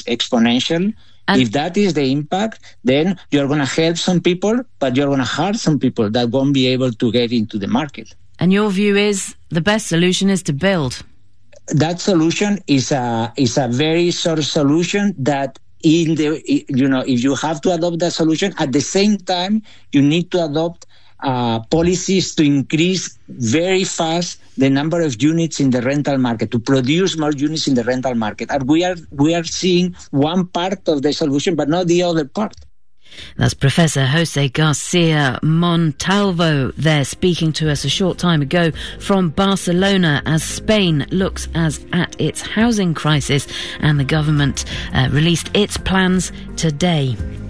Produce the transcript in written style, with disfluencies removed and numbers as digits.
is exponential. And if that is the impact, then you're going to help some people, but you're going to hurt some people that won't be able to get into the market. And your view is the best solution is to build. That solution is a very sort of solution that if you have to adopt that solution, at the same time, you need to adopt policies to increase very fast the number of units in the rental market, to produce more units in the rental market. And we are seeing one part of the solution, but not the other part. That's Professor Jose Garcia Montalvo there, speaking to us a short time ago from Barcelona as Spain looks at its housing crisis, and the government released its plans today.